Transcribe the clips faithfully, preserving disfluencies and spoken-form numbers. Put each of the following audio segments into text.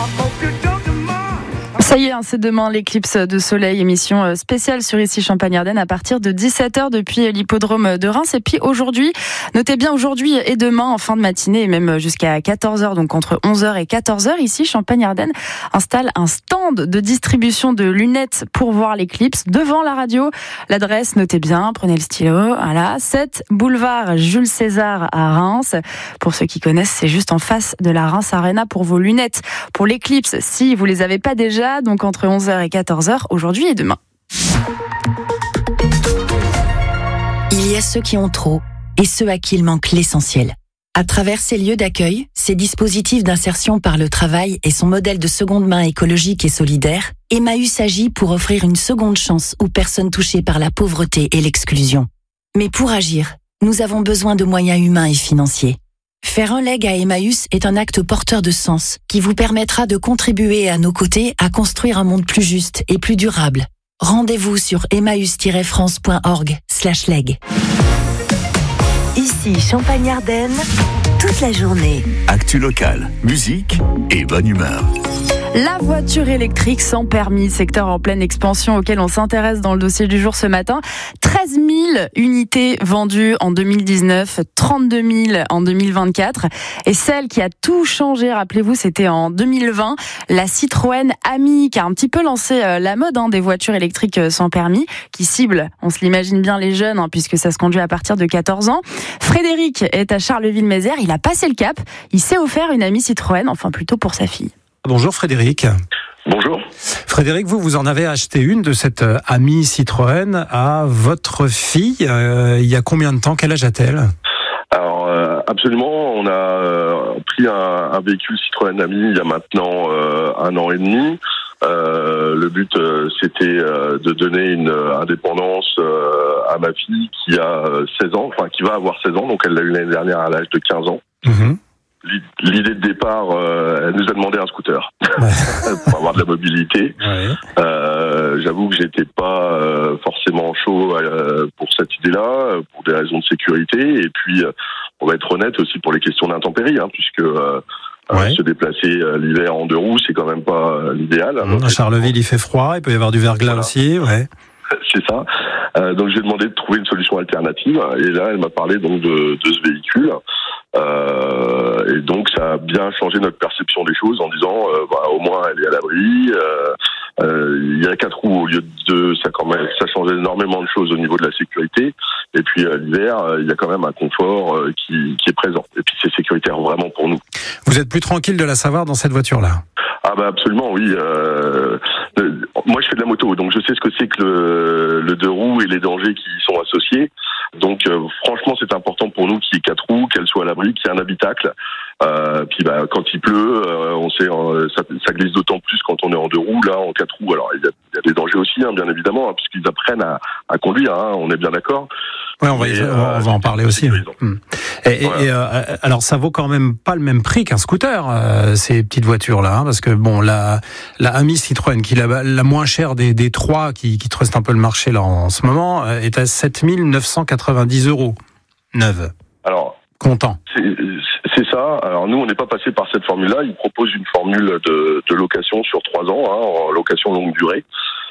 Ça y est, hein, c'est demain l'éclipse de soleil, émission spéciale sur Ici Champagne-Ardenne à partir de dix-sept heures depuis l'hippodrome de Reims. Et puis aujourd'hui, notez bien aujourd'hui et demain en fin de matinée et même jusqu'à quatorze heures, donc entre onze heures et quatorze heures, ici Champagne-Ardenne installe un stand de distribution de lunettes pour voir l'éclipse devant la radio. L'adresse, notez bien, prenez le stylo, voilà, sept boulevard Jules César à Reims. Pour ceux qui connaissent, c'est juste en face de la Reims Arena pour vos lunettes. Pour l'éclipse, si vous les avez pas déjà, donc entre onze heures et quatorze heures, aujourd'hui et demain. Il y a ceux qui ont trop et ceux à qui il manque l'essentiel. À travers ces lieux d'accueil, ces dispositifs d'insertion par le travail et son modèle de seconde main écologique et solidaire, Emmaüs agit pour offrir une seconde chance aux personnes touchées par la pauvreté et l'exclusion. Mais pour agir, nous avons besoin de moyens humains et financiers. Faire un leg à Emmaüs est un acte porteur de sens qui vous permettra de contribuer à nos côtés à construire un monde plus juste et plus durable. Rendez-vous sur emmaüs tiret france point org slash leg. Ici Champagne-Ardenne, toute la journée. Actu locale, musique et bonne humeur. La voiture électrique sans permis, secteur en pleine expansion auquel on s'intéresse dans le dossier du jour ce matin. treize mille unités vendues en deux mille dix-neuf, trente-deux mille en deux mille vingt-quatre. Et celle qui a tout changé, rappelez-vous, c'était en deux mille vingt, la Citroën Ami, qui a un petit peu lancé la mode hein, des voitures électriques sans permis, qui cible, on se l'imagine bien, les jeunes, hein, puisque ça se conduit à partir de quatorze ans. Frédéric est à Charleville-Mézières, il a passé le cap, il s'est offert une Ami Citroën, enfin plutôt pour sa fille. Bonjour Frédéric. Bonjour. Frédéric, vous, vous en avez acheté une de cette Ami Citroën à votre fille. Euh, il y a combien de temps? Quel âge a-t-elle? Alors, euh, absolument, on a euh, pris un, un véhicule Citroën Ami il y a maintenant euh, un an et demi. Euh, le but, euh, c'était euh, de donner une euh, indépendance euh, à ma fille qui a seize ans, enfin qui va avoir seize ans, donc elle l'a eu l'année dernière à l'âge de quinze ans. Mmh. L'idée de départ, euh, elle nous a demandé un scooter ouais. pour avoir de la mobilité. Ouais. Euh, j'avoue que j'étais pas euh, forcément chaud euh, pour cette idée-là, pour des raisons de sécurité. Et puis, euh, on va être honnête aussi pour les questions d'intempéries, hein, puisque euh, ouais. se déplacer euh, l'hiver en deux roues, c'est quand même pas euh, l'idéal. Mmh, à Charleville, il fait froid, il peut y avoir du verglas voilà. aussi. Ouais. C'est ça. Euh, donc, j'ai demandé de trouver une solution alternative. Et là, elle m'a parlé donc de, de ce véhicule. Euh, et donc ça a bien changé notre perception des choses en disant euh, bah, au moins elle est à l'abri, euh, euh, il y a quatre roues au lieu de deux, ça quand même ça change énormément de choses au niveau de la sécurité. Et puis euh, l'hiver, euh, il y a quand même un confort euh, qui, qui est présent. Et puis c'est sécuritaire vraiment pour nous. Vous êtes plus tranquille de la savoir dans cette voiture-là? Ah bah absolument oui. Euh, euh, moi je fais de la moto, donc je sais ce que c'est que le, le deux roues et les dangers qui y sont associés. Donc euh, franchement c'est important pour nous qu'il y ait quatre roues, qu'elles soient à l'abri, qu'il y ait un habitacle. Euh, puis bah quand il pleut, euh, on sait euh, ça, ça glisse d'autant plus quand on est en deux roues. Là en quatre roues, alors il y a, il y a des dangers aussi, hein, bien évidemment, hein, puisqu'ils apprennent à, à conduire. Hein, on est bien d'accord. Oui, on va, y, euh, on va en parler aussi. Hum. Et, voilà. et euh, alors ça vaut quand même pas le même prix qu'un scooter, euh, ces petites voitures là, hein, parce que bon la la Ami Citroën, qui est la, la moins chère des des trois, qui qui trustent un peu le marché là en, en ce moment, euh, est à sept mille neuf cent quatre-vingt-dix euros neuve. Alors content. C'est, c'est ça. Alors nous, on n'est pas passé par cette formule-là. Ils proposent une formule de, de location sur trois ans, hein, en location longue durée.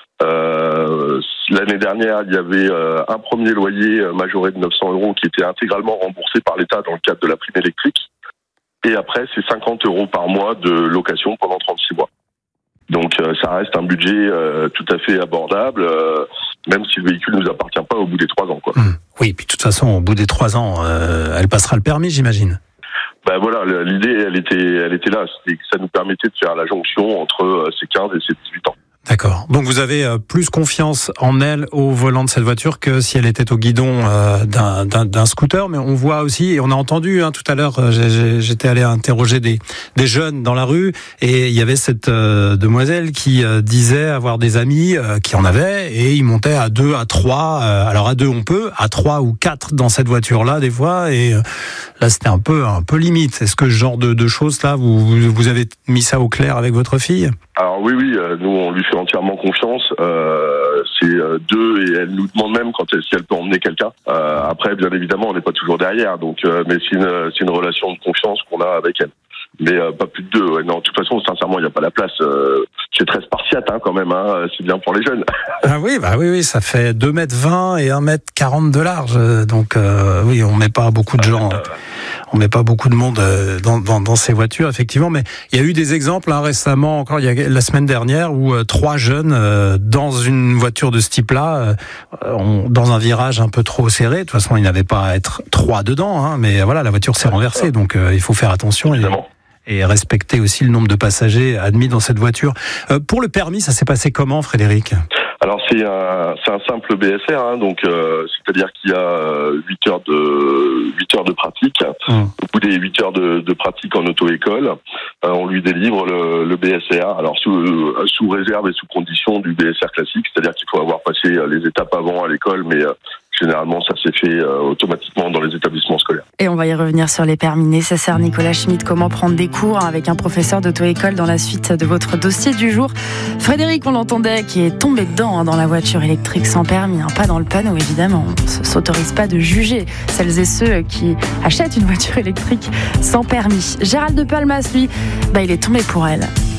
Euh, l'année dernière, il y avait euh, un premier loyer majoré de neuf cents euros qui était intégralement remboursé par l'État dans le cadre de la prime électrique. Et après, c'est cinquante euros par mois de location pendant trente-six mois. Donc euh, ça reste un budget euh, tout à fait abordable, euh, même si le véhicule ne nous appartient pas au bout des trois ans, quoi. Mmh. Oui, puis de toute façon, au bout des trois ans, euh, elle passera le permis, j'imagine. Ben voilà, l'idée, elle était, elle était là, c'était que ça nous permettait de faire la jonction entre ses quinze et ses dix-huit ans. D'accord. Donc vous avez plus confiance en elle au volant de cette voiture que si elle était au guidon euh, d'un, d'un, d'un scooter. Mais on voit aussi, et on a entendu hein, tout à l'heure, j'ai, j'étais allé interroger des, des jeunes dans la rue, et il y avait cette euh, demoiselle qui euh, disait avoir des amis euh, qui en avaient, et ils montaient à deux, à trois. Euh, alors à deux on peut, à trois ou quatre dans cette voiture-là des fois, et euh, là c'était un peu un peu limite. Est-ce que ce genre de, de choses là, vous, vous avez mis ça au clair avec votre fille? Alors oui, oui, euh, nous on lui fait entièrement confiance. Euh, c'est euh, deux et elle nous demande même quand elle, si elle peut emmener quelqu'un. Euh, après, bien évidemment, on n'est pas toujours derrière, donc euh, mais c'est une, c'est une relation de confiance qu'on a avec elle. mais euh, pas plus de deux. Ouais. Non, de toute façon, sincèrement, il n'y a pas la place. Euh, c'est très spartiate hein, quand même. Hein. C'est bien pour les jeunes. Ah oui, bah oui, oui, ça fait deux mètres vingt et un mètre quarante de large. Donc euh, oui, on met pas beaucoup de gens. Euh... On met pas beaucoup de monde dans, dans, dans ces voitures, effectivement. Mais il y a eu des exemples hein, récemment, encore il y a la semaine dernière, où euh, trois jeunes euh, dans une voiture de ce type-là, euh, ont, dans un virage un peu trop serré. De toute façon, il n'avait pas à être trois dedans, hein, mais voilà, la voiture s'est renversée, donc euh, il faut faire attention. Évidemment. Et, et respecter aussi le nombre de passagers admis dans cette voiture. Euh, pour le permis, ça s'est passé comment, Frédéric ? Alors c'est un c'est un simple B S R, hein, donc euh, c'est-à-dire qu'il y a huit heures de huit heures de pratique. Mmh. Au bout des huit heures de, de pratique en auto-école, euh, on lui délivre le, le B S R. Alors sous euh, sous réserve et sous condition du B S R classique, c'est-à-dire qu'il faut avoir passé les étapes avant à l'école, mais euh, généralement, ça s'est fait euh, automatiquement dans les établissements scolaires. Et on va y revenir sur les permis nécessaires. Nicolas Schmitt, comment prendre des cours avec un professeur d'auto-école dans la suite de votre dossier du jour. Frédéric, on l'entendait, qui est tombé dedans hein, dans la voiture électrique sans permis, hein, pas dans le panneau évidemment. On ne s'autorise pas de juger celles et ceux qui achètent une voiture électrique sans permis. Gérald de Palmas, lui, bah, il est tombé pour elle.